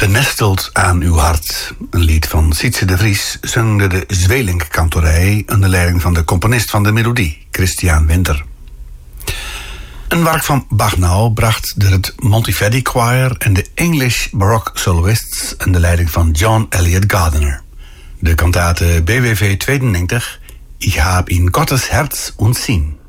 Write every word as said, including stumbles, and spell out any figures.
Genesteld aan uw hart, een lied van Sietse de Vries, zong de Zweelink-kantorij onder leiding van de componist van de melodie, Christian Winter. Een werk van Bagnau bracht door het Monteverdi Choir en de English Baroque Soloists onder leiding van John Eliot Gardiner. De kantate B W V tweeënnegentig, Ich hab in Gottes Herz und Sinn.